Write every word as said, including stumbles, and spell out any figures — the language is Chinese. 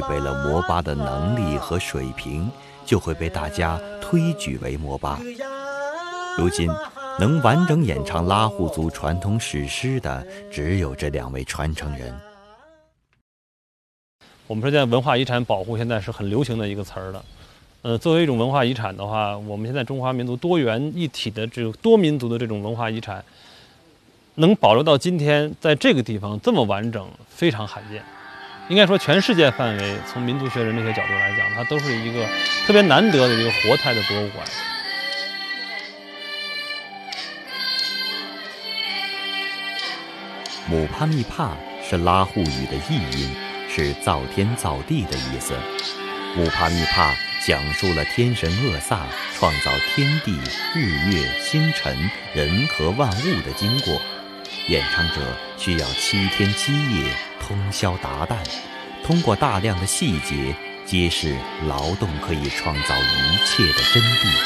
备了摩巴的能力和水平，就会被大家推举为摩巴。如今能完整演唱拉祜族传统史诗的，只有这两位传承人。 我们说现在文化遗产保护现在是很流行的一个词儿了。呃，作为一种文化遗产的话，我们现在中华民族多元一体的这个多民族的这种文化遗产，能保留到今天，在这个地方这么完整，非常罕见。应该说，全世界范围，从民族学人类学角度来讲，它都是一个特别难得的一个活态的博物馆。 姆帕密帕是拉祜语的译音，是造天造地的意思。姆帕密帕讲述了天神厄萨创造天地、日月、星辰、人和万物的经过。演唱者需要七天七夜通宵达旦，通过大量的细节揭示劳动可以创造一切的真谛。